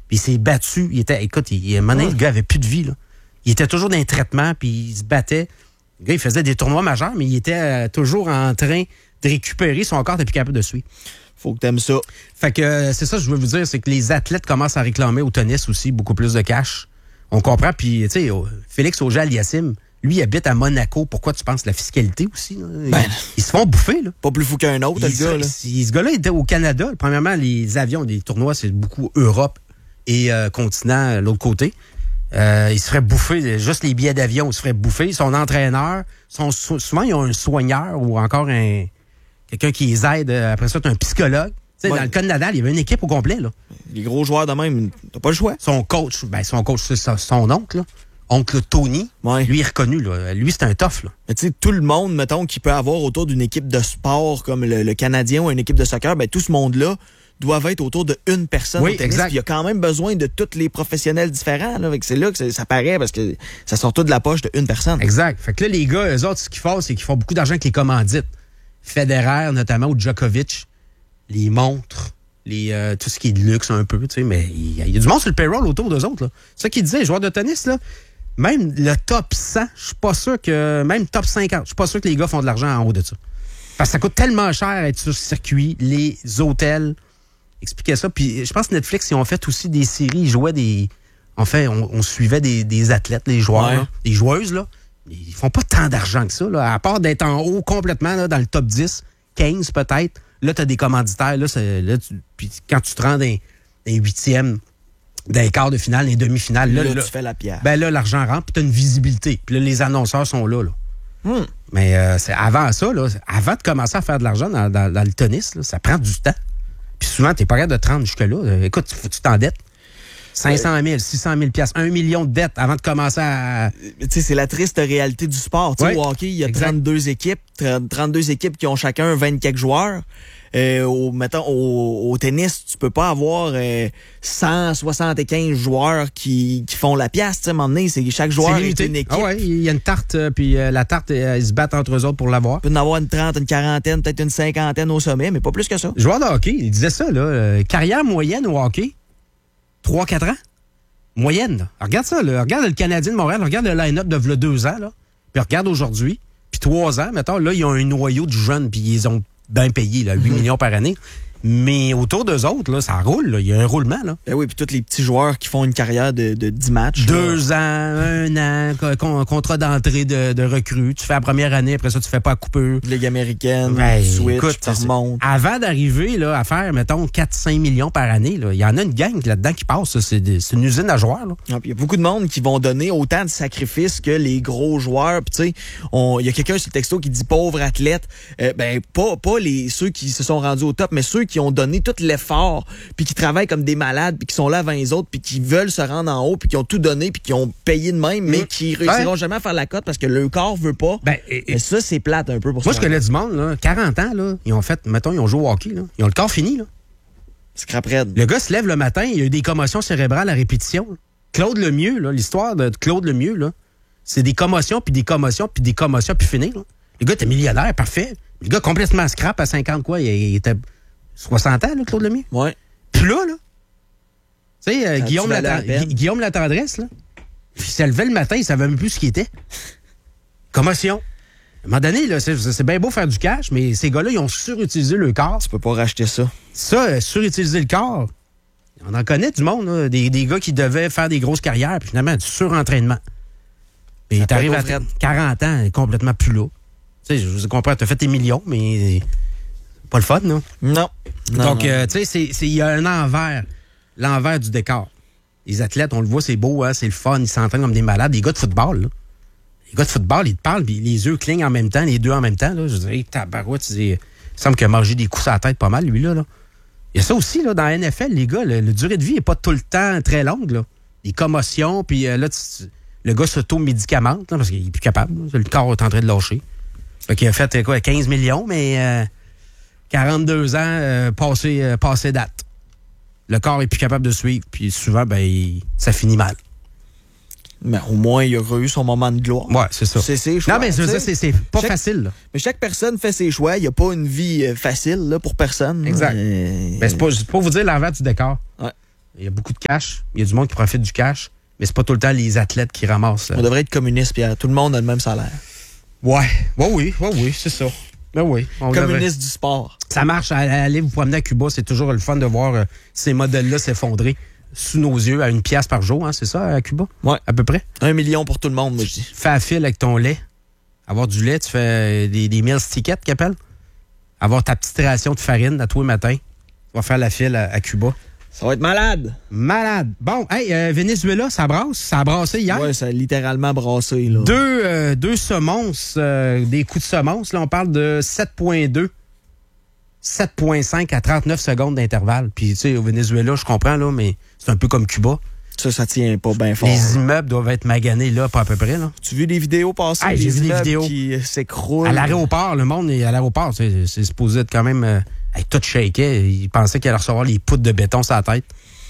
Puis il s'est battu. Écoute, le gars avait plus de vie, là. Il était toujours dans un traitement, puis il se battait. Le gars, il faisait des tournois majeurs, mais il était toujours en train de récupérer son corps, t'es plus capable de suivre. Faut que t'aimes ça. Fait que c'est ça que je veux vous dire, c'est que les athlètes commencent à réclamer au tennis aussi beaucoup plus de cash. On comprend, puis tu sais, Félix Auger-Aliassime, lui, il habite à Monaco. Pourquoi tu penses la fiscalité aussi? Là? Ils se font bouffer, là. Pas plus fou qu'un autre, le gars, là. Ce gars-là était au Canada. Premièrement, les avions des tournois, c'est beaucoup Europe et continent, l'autre côté. Il se ferait bouffer, juste les billets d'avion, il se ferait bouffer. Son entraîneur, souvent, ils ont un soigneur ou encore quelqu'un qui les aide. Après ça, tu as un psychologue. Dans le cas de Nadal, il y avait une équipe au complet. Là. Les gros joueurs de même, t'as pas le choix. Son coach, c'est son oncle. Là. Oncle Tony, lui, il est reconnu. Là. Lui, c'est un tough. Là. Mais tu sais, tout le monde, mettons, qui peut avoir autour d'une équipe de sport comme le Canadien ou une équipe de soccer, tout ce monde-là doivent être autour de une personne. Oui, au tennis. exact. Il y a quand même besoin de tous les professionnels différents. Là. C'est là que ça paraît parce que ça sort tout de la poche de une personne. Exact. Fait que là, les gars, eux autres, ce qu'ils font, c'est qu'ils font beaucoup d'argent avec les commandites. Federer, notamment, ou Djokovic, les montres, tout ce qui est de luxe un peu, tu sais, mais il y a du monde sur le payroll autour d'eux autres. Là. C'est ça qu'ils disaient, les joueurs de tennis, là, même le top 100, je suis pas sûr que, même top 50, je suis pas sûr que les gars font de l'argent en haut de ça. Parce que ça coûte tellement cher être sur le circuit, les hôtels, expliquez ça. Puis je pense que Netflix, ils ont fait aussi des séries, ils jouaient en fait, on suivait des athlètes, les joueurs, là, les joueuses, là. Ils font pas tant d'argent que ça, là, à part d'être en haut complètement, là, dans le top 10, 15 peut-être. Là, tu as des commanditaires. Puis quand tu te rends dans les huitièmes, dans les quarts de finale, les demi-finales, là, tu fais la pierre. Ben là, l'argent rentre, puis tu as une visibilité. Puis là, les annonceurs sont là. Mais c'est avant ça, là, avant de commencer à faire de l'argent dans le tennis, là, ça prend du temps. Puis souvent, tu n'es pas capable de te rendre jusque-là. Écoute, tu t'endettes. 500 000, 600 000 $1 million de dettes avant de commencer à... Tu sais, c'est la triste réalité du sport. Tu sais, au hockey, il y a 32 équipes, 32 équipes qui ont chacun 20 quelques joueurs. Au tennis, tu peux pas avoir 175 joueurs qui font la pièce. Tu sais, à un moment donné, chaque joueur est une équipe. Ah ouais, il y a une tarte, puis la tarte, ils se battent entre eux autres pour l'avoir. Il peut y en avoir une 30, une quarantaine, peut-être une cinquantaine au sommet, mais pas plus que ça. Joueur de hockey, il disait ça, là. Carrière moyenne au hockey, 3-4 ans. Moyenne, là. Regarde ça, là. Regarde le Canadien de Montréal, regarde le line-up de 2 ans, là. Puis regarde aujourd'hui, puis 3 ans, mettons, là, ils ont un noyau de jeunes, puis ils ont bien payé, là, 8 millions par année. Mais autour d'eux autres, là, ça roule, là. Il y a un roulement, là. Ben oui, puis tous les petits joueurs qui font une carrière de 10 matchs. 2 ans, 1 an, contrat d'entrée de recrue. Tu fais la première année, après ça, tu fais pas la coupure. Ligue américaine, Switch, écoute, tu remontes. Avant d'arriver là, à faire, mettons, 4-5 millions par année, il y en a une gang là-dedans qui passe. C'est une usine à joueurs. Il y a beaucoup de monde qui vont donner autant de sacrifices que les gros joueurs. Puis tu sais, il y a quelqu'un sur le texto qui dit pauvre athlète. Pas ceux qui se sont rendus au top, mais ceux qui ont donné tout l'effort, puis qui travaillent comme des malades, puis qui sont là avant les autres, puis qui veulent se rendre en haut, puis qui ont tout donné, puis qui ont payé de même, mais qui réussiront jamais à faire la cote parce que le corps veut pas. Mais ça, c'est plate un peu pour ça. Moi, je connais du monde, là, 40 ans, là, ils ont fait, mettons, ils ont joué au hockey, là, ils ont le corps fini. Là. Scrap raide. Le gars se lève le matin, il a eu des commotions cérébrales à répétition. Claude Lemieux, là, l'histoire de Claude Lemieux, là, c'est des commotions, puis des commotions, puis des commotions, puis fini. Là. Le gars était millionnaire, parfait. Le gars complètement scrap à 50 quoi, il était 60 ans, là, Claude Lemieux. Ouais. Puis là, tu sais, Guillaume Latendresse, là, il s'est levé le matin, il savait même plus ce qu'il était. Commotion. À un moment donné, là, c'est bien beau faire du cash, mais ces gars-là, ils ont surutilisé le corps. Tu peux pas racheter ça. Ça, surutiliser le corps, on en connaît du monde, là, des gars qui devaient faire des grosses carrières, puis finalement, du surentraînement. Puis t'arrives à 40 ans, complètement plus là. Tu sais, je comprends, t'as fait tes millions, mais pas le fun, non? Non. Donc, tu sais, il y a un l'envers du décor. Les athlètes, on le voit, c'est beau, hein, c'est le fun, ils s'entraînent comme des malades. Les gars de football, là. Les gars de football, ils te parlent, puis les yeux clignent en même temps, les deux en même temps, là. Je dis, hey, tabarouette, il semble qu'il a mangé des coups sur la tête pas mal, lui, là. Il y a ça aussi, là, dans la NFL, les gars, le durée de vie n'est pas tout le temps très longue, là. Les commotions, puis là, le gars s'auto-médicamente, là, parce qu'il est plus capable, là. Le corps est en train de lâcher. Fait qu'il a fait, 15 millions, mais 42 ans passé date. Le corps est plus capable de suivre, puis souvent, ça finit mal. Mais au moins, il a eu son moment de gloire. Ouais, c'est ça. C'est ses choix. Non, mais c'est pas facile, là. Mais chaque personne fait ses choix. Il n'y a pas une vie facile là, pour personne. Exact. C'est pour vous dire l'envers du décor. Ouais. Il y a beaucoup de cash. Il y a du monde qui profite du cash. Mais c'est pas tout le temps les athlètes qui ramassent. On devrait être communiste, Pierre. Tout le monde a le même salaire. Ouais, oui, c'est ça. Ben oui. Communiste du sport. Ça marche. Aller vous promener à Cuba, c'est toujours le fun de voir ces modèles-là s'effondrer sous nos yeux à 1 pièce par jour. Hein, c'est ça, à Cuba? Ouais. À peu près. 1 million pour tout le monde, moi, je dis. Fais à fil avec ton lait. Avoir du lait, tu fais des meal tickets qu'ils appellent. Avoir ta petite ration de farine à tous les matins. Tu vas faire la file à Cuba. Ça va être malade. Malade. Bon, hey, Venezuela, ça brasse. Ça a brassé hier. Oui, ça a littéralement brassé. Là. Deux semonces, des coups de semonce. Là, on parle de 7,2, 7,5 à 39 secondes d'intervalle. Puis, tu sais, au Venezuela, je comprends, là, mais c'est un peu comme Cuba. Ça tient pas bien fort. Les immeubles doivent être maganés, là, pas à peu près, là. Tu as vu des vidéos passer? Ah, j'ai vu des vidéos qui s'écroulent. À l'aéroport, le monde est à l'aéroport. C'est supposé être quand même... tout shaké. Ils pensaient qu'il allait recevoir les poutres de béton sur la tête.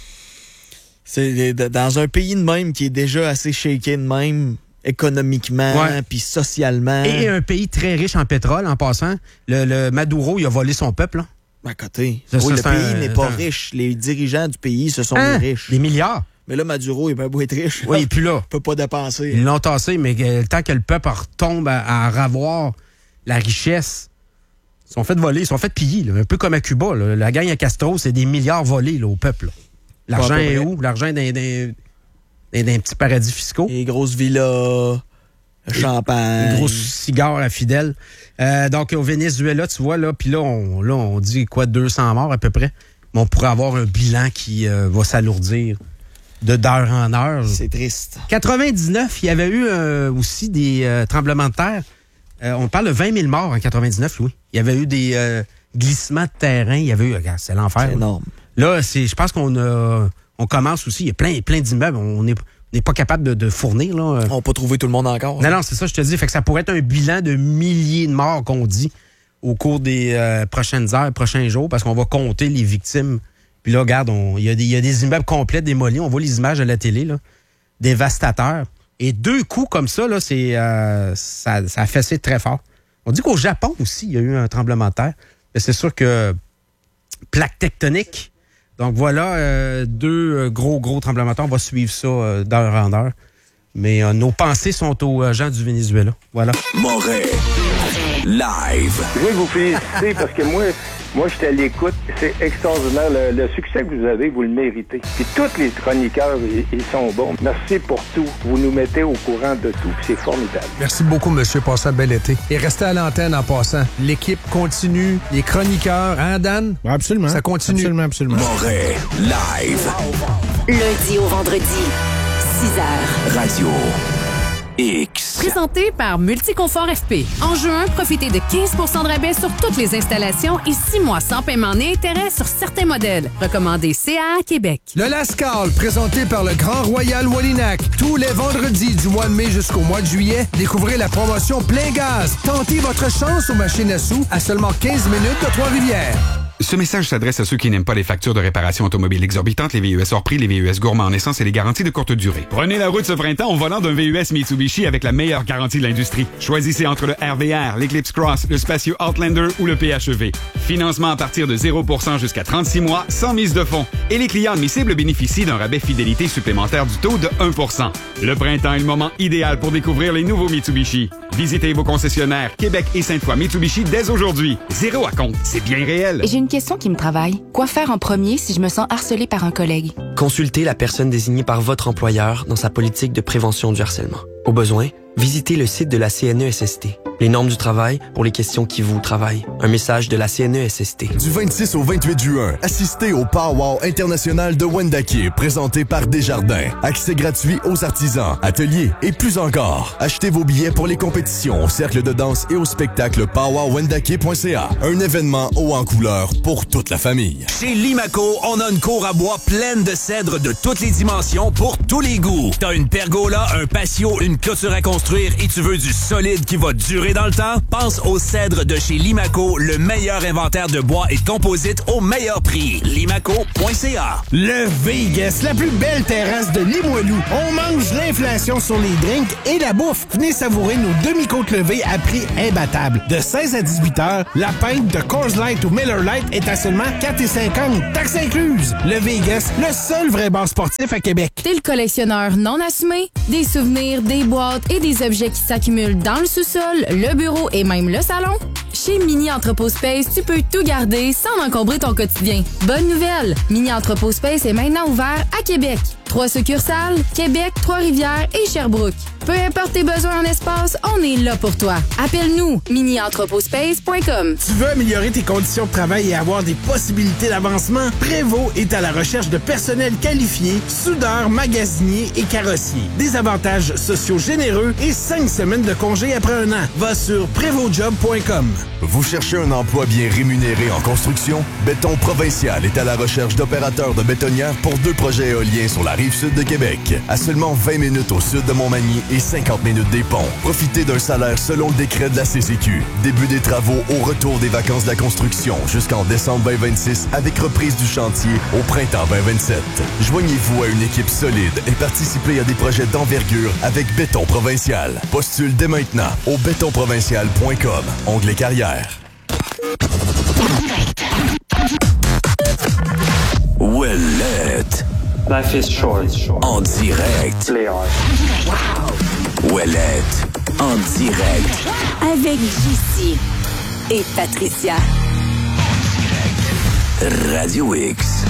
C'est dans un pays de même qui est déjà assez shaké de même, économiquement, puis socialement. Et un pays très riche en pétrole, en passant. Le Maduro, il a volé son peuple, là. À côté. Le pays n'est pas riche. Les dirigeants du pays, ce sont des riches. Des milliards. Mais là, Maduro, il peut pas être riche. Oui, et puis là. Il peut pas dépenser. Ils l'ont tassé, mais le temps que le peuple retombe à ravoir la richesse, ils sont fait voler, ils sont fait piller, là, un peu comme à Cuba. Là. La gang à Castro, c'est des milliards volés là, au peuple. Là. L'argent est où? L'argent est dans des petits paradis fiscaux. Les grosses villas, le champagne. Les gros cigares à fidèle. Donc, au Venezuela, tu vois, là, puis là, on dit quoi, 200 morts à peu près. Mais on pourrait avoir un bilan qui va s'alourdir d'heure en heure. C'est triste. 99, il y avait eu aussi des tremblements de terre. On parle de 20 000 morts en 99, Louis. Il y avait eu des glissements de terrain. Il y avait eu... Regarde, c'est l'enfer. C'est énorme. Là, je pense on commence aussi. Il y a plein d'immeubles. On n'est pas capable de fournir. Là. On n'a pas trouvé tout le monde encore. Non, c'est ça, je te dis. Fait que ça pourrait être un bilan de milliers de morts qu'on dit au cours des prochaines heures, prochains jours, parce qu'on va compter les victimes. Puis là, regarde, il y a des immeubles complets démolis. On voit les images à la télé, là. Dévastateurs. Et 2 coups comme ça, là, ça a fessé très fort. On dit qu'au Japon aussi, il y a eu un tremblement de terre. Mais c'est sûr que plaque tectonique. Donc voilà, 2 gros tremblements de terre. On va suivre ça d'heure en heure. Mais nos pensées sont aux gens du Venezuela. Voilà. Moret live. Je veux vous féliciter parce que moi, j'étais à l'écoute. C'est extraordinaire. Le succès que vous avez, vous le méritez. Puis tous les chroniqueurs, ils sont bons. Merci pour tout. Vous nous mettez au courant de tout. Puis c'est formidable. Merci beaucoup, monsieur. Passez un bel été. Et restez à l'antenne en passant. L'équipe continue. Les chroniqueurs, hein, Dan? Ouais, absolument. Ça continue. Absolument. Moret live. Lundi au vendredi, 6h. Radio X. Présenté par Multiconfort FP. En juin, profitez de 15 % de rabais sur toutes les installations et 6 mois sans paiement ni intérêt sur certains modèles. Recommandé CA Québec. Le Lascar, présenté par le Grand Royal Wallinac. Tous les vendredis du mois de mai jusqu'au mois de juillet, découvrez la promotion plein gaz. Tentez votre chance aux machines à sous à seulement 15 minutes de Trois-Rivières. Ce message s'adresse à ceux qui n'aiment pas les factures de réparation automobile exorbitantes, les VUS hors prix, les VUS gourmands en essence et les garanties de courte durée. Prenez la route ce printemps en volant d'un VUS Mitsubishi avec la meilleure garantie de l'industrie. Choisissez entre le RVR, l'Eclipse Cross, le spacieux Outlander ou le PHEV. Financement à partir de 0% jusqu'à 36 mois, sans mise de fonds. Et les clients admissibles bénéficient d'un rabais fidélité supplémentaire du taux de 1%. Le printemps est le moment idéal pour découvrir les nouveaux Mitsubishi. Visitez vos concessionnaires Québec et Sainte-Foy Mitsubishi dès aujourd'hui. 0 à compte, c'est bien réel. J'ai une question qui me travaille. Quoi faire en premier si je me sens harcelée par un collègue? Consultez la personne désignée par votre employeur dans sa politique de prévention du harcèlement. Au besoin, visitez le site de la CNESST. Les normes du travail pour les questions qui vous travaillent. Un message de la CNESST. Du 26 au 28 juin, assistez au Powwow international de Wendake, présenté par Desjardins. Accès gratuit aux artisans, ateliers et plus encore. Achetez vos billets pour les compétitions au cercle de danse et au spectacle powwowwendake.ca. Un événement haut en couleur pour toute la famille. Chez Limaco, on a une cour à bois pleine de cèdres de toutes les dimensions pour tous les goûts. T'as une pergola, un patio, une clôture à construire et tu veux du solide qui va durer durer dans le temps? Pense au cèdre de chez Limaco, le meilleur inventaire de bois et de composites au meilleur prix. Limaco.ca. Le Vegas, la plus belle terrasse de Limoilou. On mange l'inflation sur les drinks et la bouffe. Venez savourer nos demi-côtes levées à prix imbattable. De 16 à 18 heures, la pinte de Coors Light ou Miller Lite est à seulement 4,50 $, taxes incluses. Le Vegas, le seul vrai bar sportif à Québec. T'es le collectionneur non assumé? Des souvenirs, des boîtes et des objets qui s'accumulent dans le sous-sol, le bureau et même le salon? Chez Mini Entrepôt Space, tu peux tout garder sans encombrer ton quotidien. Bonne nouvelle! Mini Entrepôt Space est maintenant ouvert à Québec. 3 succursales, Québec, Trois-Rivières et Sherbrooke. Peu importe tes besoins en espace, on est là pour toi. Appelle-nous, minientrepotspace.com. Tu veux améliorer tes conditions de travail et avoir des possibilités d'avancement? Prévost est à la recherche de personnel qualifié, soudeurs, magasiniers et carrossiers. Des avantages sociaux généreux et 5 semaines de congé après un an. Va sur prévostjob.com. Vous cherchez un emploi bien rémunéré en construction? Béton Provincial est à la recherche d'opérateurs de bétonnières pour 2 projets éoliens sur la rive-sud de Québec. À seulement 20 minutes au sud de Montmagny et 50 minutes des ponts. Profitez d'un salaire selon le décret de la CCQ. Début des travaux au retour des vacances de la construction jusqu'en décembre 2026 avec reprise du chantier au printemps 2027. Joignez-vous à une équipe solide et participez à des projets d'envergure avec Béton Provincial. Postule dès maintenant au bétonprovincial.com. Onglet carrière. Ouellette. Life is short. En direct. Play hard. Ouellette. En direct. Avec JC et Patricia. Radio X.